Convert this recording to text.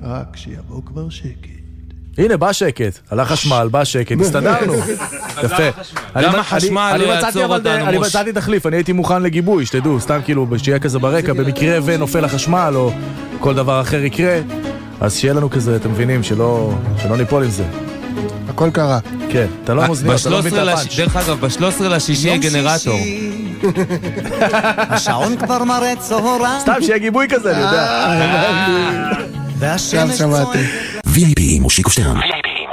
רק שיבוא כבר שקט. הנה, בא שקט, הלך חשמל, בא שקט, הסתדרנו. יפה. גם החשמל לא יעצור אותנו. אני מצאתי תחליף, אני הייתי מוכן לגיבוי, שתדעו, סתם כאילו, שיהיה כזה ברקע, במקרה ונופל החשמל, או כל דבר אחר יקרה, אז שיהיה לנו כזה, אתם מבינים, שלא ניפול עם זה. הכל קרה. כן, אתה לא מוזניות, אתה לא מבין את הפאנץ'. דרך אגב, ב-13 יהיה גנרטור. השעון כבר מראה צהריים. סתם שיהיה גיבוי כזה, אני יודע. והשמש צועקת. VIP מושיקו שטרן.